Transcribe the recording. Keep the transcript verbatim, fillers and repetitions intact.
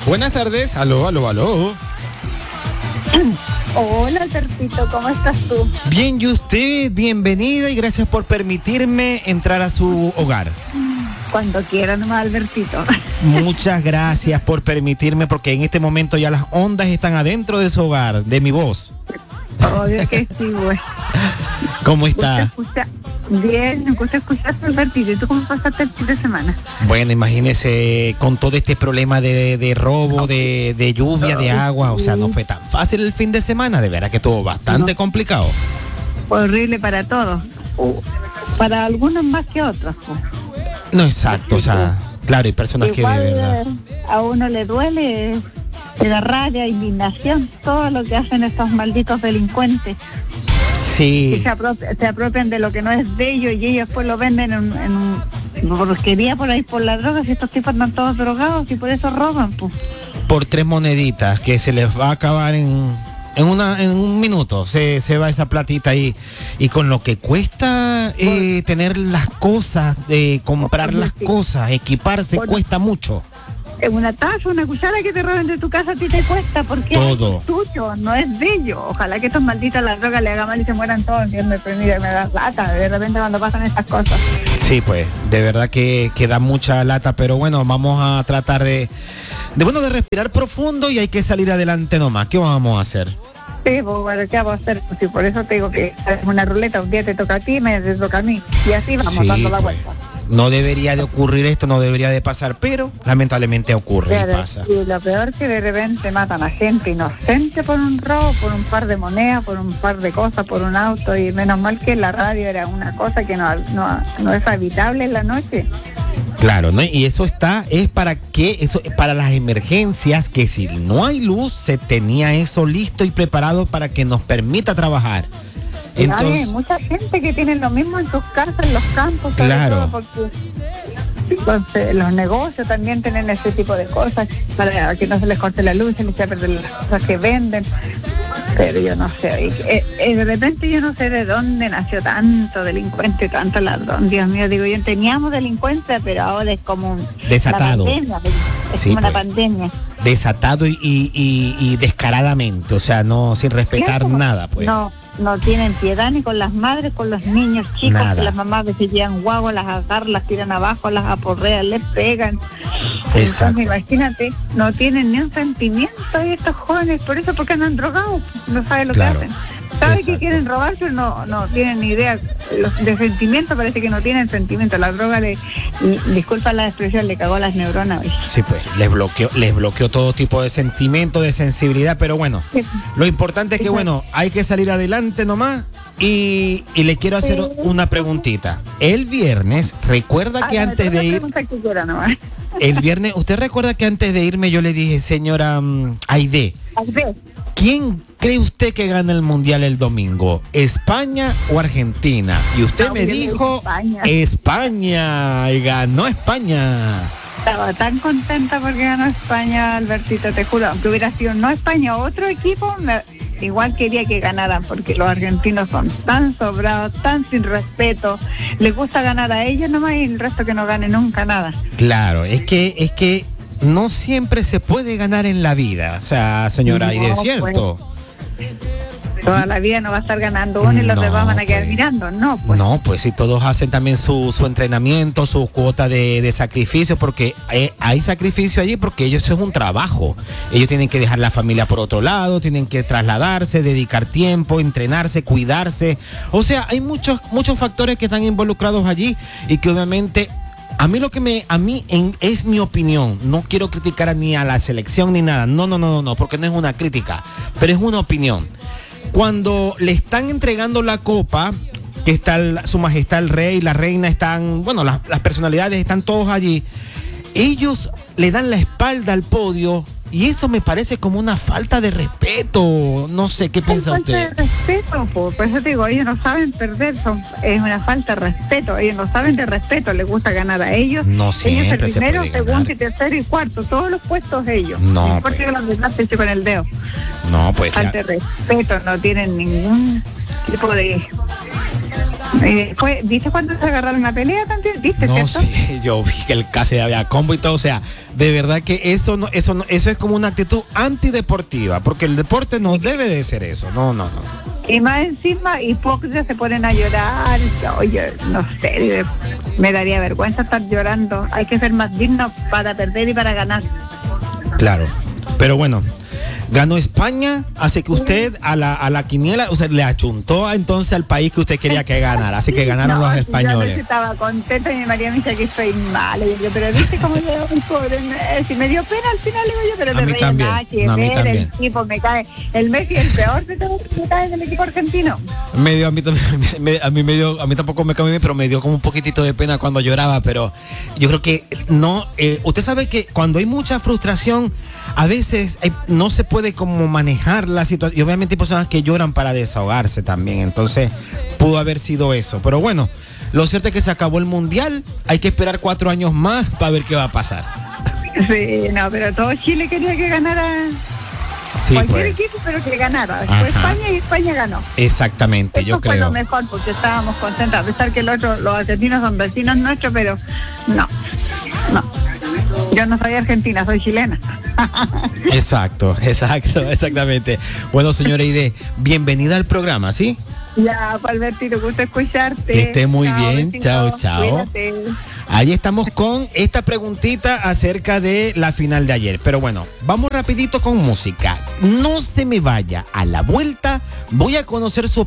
Buenas tardes, aló, aló, aló. Hola, Albertito, ¿cómo estás tú? Bien, y usted, bienvenida y gracias por permitirme entrar a su hogar. Cuando quiera nomás, Albertito. Muchas gracias por permitirme, porque en este momento ya las ondas están adentro de su hogar, de mi voz. Obvio que sí, güey. ¿Cómo está? Escucha, escucha. Bien, me gusta escuchar, Albertito. ¿Y tú cómo pasaste el fin de semana? Bueno, imagínese con todo este problema de, de robo, de, de lluvia, de agua. O sea, no fue tan fácil el fin de semana. De verdad que estuvo bastante no. complicado. Fue horrible para todos. Uh, para algunos más que otros. Pues. No, exacto. O sea, claro, hay personas igual, que de verdad... a uno le duele, le da rabia, indignación, todo lo que hacen estos malditos delincuentes. Sí. Que se, apropian, se apropian de lo que no es de ellos y ellos pues lo venden en, en porquería por ahí por las drogas y estos tipos están todos drogados y por eso roban, pues. Por tres moneditas que se les va a acabar en, en una en un minuto, se, se va esa platita ahí. Y con lo que cuesta eh, tener las cosas, eh, comprar las cosas, equiparse, cuesta mucho. Una taza, una cuchara que te roben de tu casa a ti te cuesta porque todo es tuyo, no es de ellos. Ojalá que estos malditos las drogas le hagan mal y se mueran todos, ¿entiendes? Pero mira, me da lata de repente cuando pasan estas cosas. Sí, pues, de verdad que, que da mucha lata, pero bueno, vamos a tratar de, de, bueno, de respirar profundo y hay que salir adelante nomás. ¿Qué vamos a hacer? Sí, pues bueno, ¿qué vamos a hacer? Pues, sí, por eso te digo que es una ruleta, un día te toca a ti, me toca a mí, y así vamos sí, dando la vuelta. Pues. No debería de ocurrir esto, no debería de pasar, pero lamentablemente ocurre claro, y pasa. Y lo peor que de repente matan a gente inocente por un robo, por un par de monedas, por un par de cosas, por un auto, y menos mal que la radio era una cosa que no, no, no es habitable en la noche. Claro, ¿no? Y eso está, es para que, eso, para las emergencias, que si no hay luz, se tenía eso listo y preparado para que nos permita trabajar. Entonces, hay mucha gente que tiene lo mismo en sus casas, en los campos, claro. Todo porque entonces, los negocios también tienen ese tipo de cosas para que no se les corte la luz, se les eche a perder las cosas que venden. Pero yo no sé, eh, eh, de repente yo no sé de dónde nació tanto delincuente, tanto ladrón. Dios mío, digo yo, teníamos delincuencia, pero ahora es como un, desatado. Una pandemia, es sí, como pues, una pandemia. Desatado y, y, y, y descaradamente, o sea, no sin respetar claro, nada, pues. No. No tienen piedad ni con las madres, con los niños chicos, nada. Que las mamás que se llevan guagua, las agarran, las tiran abajo, las aporrean, les pegan. Exacto. Entonces, imagínate, no tienen ni un sentimiento estos jóvenes, por eso porque andan drogados, no saben lo claro. que hacen. Saben que quieren robar, pero no, no tienen ni idea. Los de sentimiento parece que no tienen sentimiento. La droga le, disculpa la expresión, le cagó las neuronas. ¿Ves? Sí, pues, les bloqueó, les bloqueó todo tipo de sentimiento, de sensibilidad, pero bueno, sí. Lo importante es que, bueno, hay que salir adelante nomás. Y, y le quiero hacer sí. una preguntita. El viernes, recuerda ah, que antes de ir... Que quiera, nomás. El viernes, ¿usted recuerda que antes de irme yo le dije, señora um, Aide, Aide, ¿quién cree usted que gana el Mundial el domingo? ¿España o Argentina? Y usted no, me dijo España. España. Y ganó España. Estaba tan contenta porque ganó España, Albertito, te juro. Aunque hubiera sido no España, otro equipo, me, igual quería que ganaran porque los argentinos son tan sobrados, tan sin respeto. Les gusta ganar a ellos nomás y el resto que no gane nunca nada. Claro, es que, es que no siempre se puede ganar en la vida, o sea, señora, y no, es cierto. Pues, toda la vida no va a estar ganando uno y los no, demás van a quedar pues, mirando, no, pues. No, pues si todos hacen también su, su entrenamiento, su cuota de, de sacrificio, porque hay, hay sacrificio allí porque ellos es un trabajo. Ellos tienen que dejar la familia por otro lado, tienen que trasladarse, dedicar tiempo, entrenarse, cuidarse. O sea, hay muchos, muchos factores que están involucrados allí y que obviamente... A mí lo que me, a mí en, es mi opinión, no quiero criticar ni a la selección ni nada, no, no, no, no, no, porque no es una crítica, pero es una opinión. Cuando le están entregando la copa, que está el, su majestad el rey, la reina están, bueno, las, las personalidades están todos allí, ellos le dan la espalda al podio y eso me parece como una falta de respeto. No sé, ¿qué piensa usted? Falta de respeto, por, por eso te digo, ellos no saben perder, son, es una falta de respeto, ellos no saben de respeto, les gusta ganar a ellos. No siempre ellos el primero, se puede segundo ganar. Y tercero y cuarto, todos los puestos ellos. No, no pues. Que los demás se echen con el dedo. No, pues falta ya. de respeto, no tienen ningún tipo de Eh, fue, ¿Viste cuando se agarraron una pelea también? ¿Viste, No, cierto? sí, yo vi que el casi había combo y todo, o sea, de verdad que eso no, eso no, eso es como una actitud antideportiva, porque el deporte no debe de ser eso, no, no, no. Y más encima, hipócritas se ponen a llorar. Oye, no sé, me daría vergüenza estar llorando. Hay que ser más digno para perder y para ganar. Claro, pero bueno, ganó España, así que usted a la, a la quiniela, o sea, le achuntó entonces al país que usted quería que ganara, así que ganaron No, los si españoles. Yo estaba contenta y mi María me dice que estoy mala. Y yo, pero viste cómo le un pobre Messi. Me dio pena al final, digo yo, pero A te mí reía también, nada que no, a mí ver, también. el tipo me cae. El Messi es el peor de todos, me cae del equipo argentino. Me dio, a mí también, me- a mí me dio, a mí tampoco me cambió bien, pero me dio como un poquitito de pena cuando lloraba, pero yo creo que no, eh, usted sabe que cuando hay mucha frustración, a veces hay- no se puede como manejar la situación, y obviamente hay personas que lloran para desahogarse también, entonces pudo haber sido eso, pero bueno, lo cierto es que se acabó el mundial, hay que esperar cuatro años más para ver qué va a pasar. Sí, no, pero todo Chile quería que ganara Sí, cualquier pues, equipo, pero que ganara. Fue Ajá. España y España ganó. exactamente, Eso yo fue lo creo. mejor porque estábamos contentos, a pesar que el otro, los argentinos son vecinos nuestros, pero no, no. Yo no soy argentina, soy chilena. Exacto, exacto, exactamente. Bueno, señora Aide, bienvenida al programa, ¿sí? Ya, Albertito, gusto escucharte. Que esté muy Chao, bien. besito. Chao, chao. Cuídate. Ahí estamos con esta preguntita acerca de la final de ayer. Pero bueno, vamos rapidito con música. No se me vaya. A la vuelta voy a conocer su